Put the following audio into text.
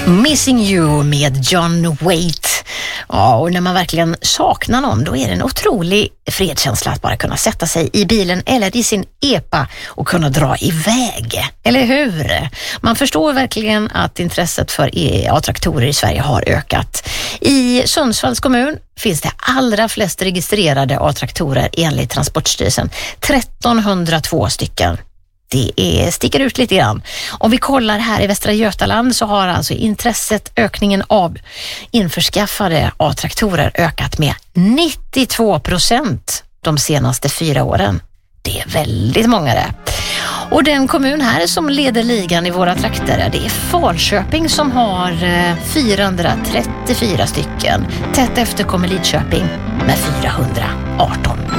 Missing You med John Waite. Ja, och när man verkligen saknar någon, då är det en otrolig fredskänsla att bara kunna sätta sig i bilen eller i sin epa och kunna dra iväg. Eller hur? Man förstår verkligen att intresset för A-traktorer i Sverige har ökat. I Sundsvalls kommun finns det allra flest registrerade A-traktorer enligt Transportstyrelsen. 1302 stycken. Det sticker ut lite grann. Om vi kollar här i Västra Götaland så har alltså ökningen av införskaffade A-traktorer ökat med 92% de senaste 4 åren. Det är väldigt många det. Och den kommun här som leder ligan i våra trakter, det är Falköping som har 434 stycken. Tätt efter kommer Lidköping med 418.